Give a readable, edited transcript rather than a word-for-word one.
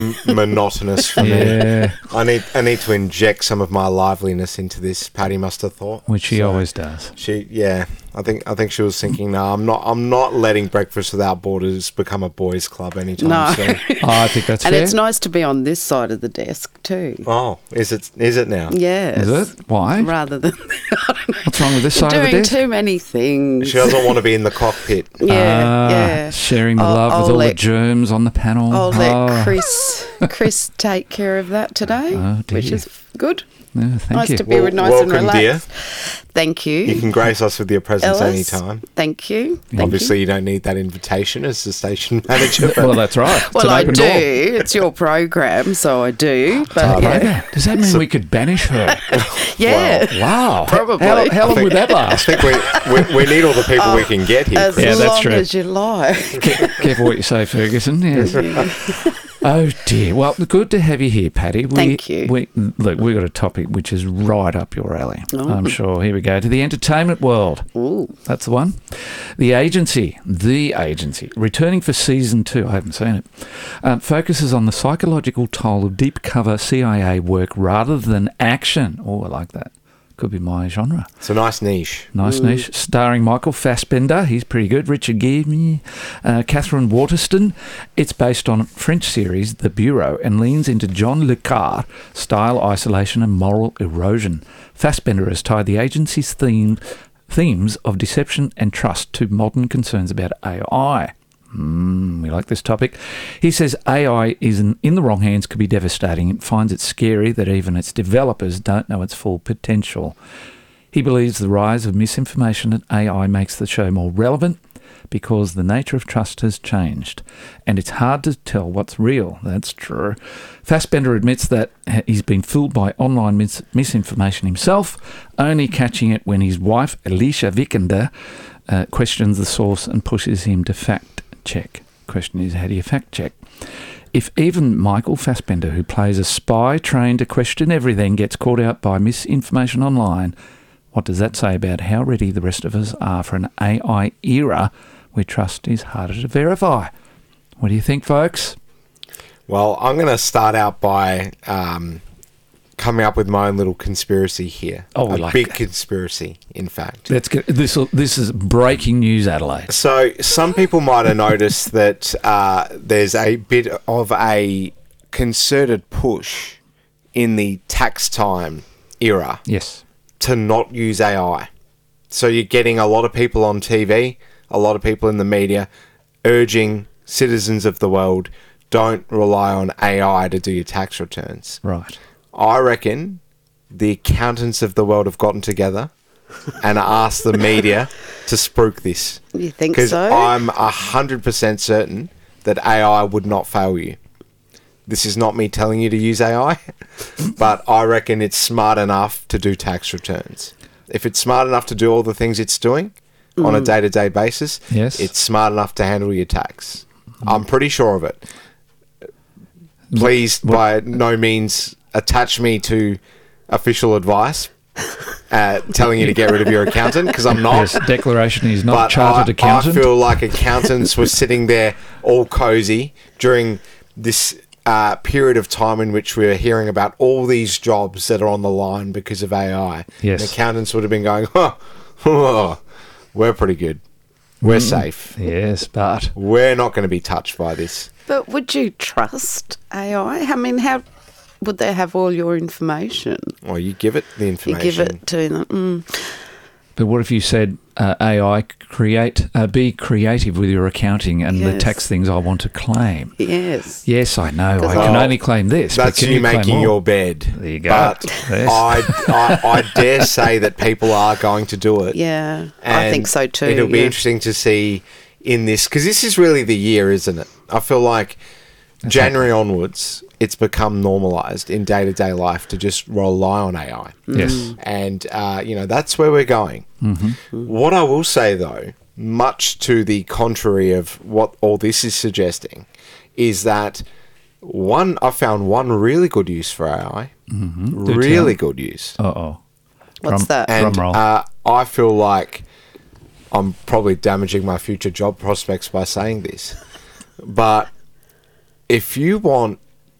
monotonous for Yeah. me. I need to inject some of my liveliness into this, Patty must have thought. Which she always does. I think she was thinking, no, I'm not letting Breakfast Without Borders become a boys' club anytime soon. Oh, I think that's And fair. it's nice to be on this side of the desk too. Oh, is it now? Yes. Is it? Why? Rather than What's wrong with this side of the doing desk? too many things. She doesn't want to be in the cockpit. Yeah. Sharing the I'll- love with I'll all the let- germs on the panel. I'll let Oh. Chris take care of that today, Oh, dear. which is good. Yeah, thank Nice you. to be Well, nice and welcome, relaxed. dear. Thank you. You can grace us with your presence Ellis. anytime. Thank you. Thank Obviously, you don't need that invitation as the station manager. But Well, that's right. It's Well, an I open do. door. It's your program, so I do. But Okay. yeah. Does that mean we could banish her? Yeah. Wow. Probably. How long would that I last? think we need all the people we can get here. As Chris. Yeah, that's long true. as you like. Careful what you say, Ferguson. Yes. Oh dear. Well, good to have you here, Patty. Thank you. Look, we've got a topic which is right up your alley. Oh. I'm sure. Here we go to the entertainment world. Ooh. That's the one. The Agency, returning for season 2. I haven't seen it. Focuses on the psychological toll of deep cover CIA work rather than action. Oh, I like that. Could be my genre. It's a nice niche. Nice niche. Starring Michael Fassbender. He's pretty good. Richard Gere. Catherine Waterston. It's based on French series The Bureau and leans into John Le Carre style isolation and moral erosion. Fassbender has tied the agency's themes of deception and trust to modern concerns about AI. We like this topic. He says AI is in the wrong hands could be devastating. It finds it scary that even its developers don't know its full potential. He believes the rise of misinformation and AI makes the show more relevant because the nature of trust has changed and it's hard to tell what's real. That's true. Fassbender admits that he's been fooled by online misinformation himself, only catching it when his wife, Alicia Vikander, questions the source and pushes him to fact check. Question is, how do you fact check? If even Michael Fassbender, who plays a spy trained to question everything, gets caught out by misinformation online, what does that say about how ready the rest of us are for an AI era where trust is harder to verify? What do you think, folks? Well, I'm going to start out by coming up with my own little conspiracy here. Oh, a like big that. conspiracy, in fact. Let's get this is breaking news, Adelaide. So some people might have noticed that there's a bit of a concerted push in the tax time era Yes. to not use AI. So you're getting a lot of people on TV, a lot of people in the media urging citizens of the world, don't rely on AI to do your tax returns. Right. I reckon the accountants of the world have gotten together and asked the media to spruik this. You think Because so? I'm 100% certain that AI would not fail you. This is not me telling you to use AI, but I reckon it's smart enough to do tax returns. If it's smart enough to do all the things it's doing on a day-to-day basis, Yes. it's smart enough to handle your tax. I'm pretty sure of it. Please, by no means, attach me to official advice telling you to get rid of your accountant, because I'm not. Yes, declaration is not But chartered accountant. I feel like accountants were sitting there all cozy during this period of time in which we were hearing about all these jobs that are on the line because of AI. Yes. And accountants would have been going, we're pretty good. We're safe. Yes, but We're not going to be touched by this. But would you trust AI? I mean, how would they have all your information? Well, you give it the You information. give it to them. But what if you said AI be creative with your accounting and the Yes. tax things I want to claim? Yes. Yes, I know. I Well, can only claim this. but That's can you claim making more? your bed. There you go. But Yes. I dare say that people are going to do it. Yeah, I And think so too. It'll be yeah. interesting to see in this, because this is really the year, isn't it? I feel like January onwards, it's become normalised in day-to-day life to just rely on AI. Yes. And, that's where we're going. What I will say, though, much to the contrary of what all this is suggesting, is that I found one really good use for AI. Do Really tell. good use. Uh-oh. What's that? And Drum roll. I feel like I'm probably damaging my future job prospects by saying this. But if you want